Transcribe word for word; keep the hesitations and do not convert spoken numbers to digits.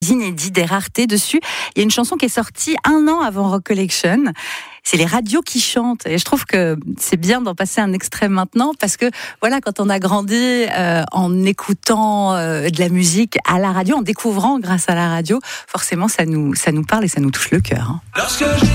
Inédit, des raretés dessus. Il y a une chanson qui est sortie un an avant Rock Collection. C'est les radios qui chantent. Et je trouve que c'est bien d'en passer un extrait maintenant parce que, voilà, quand on a grandi euh, en écoutant euh, de la musique à la radio, en découvrant grâce à la radio, forcément, ça nous, ça nous parle et ça nous touche le cœur. Hein.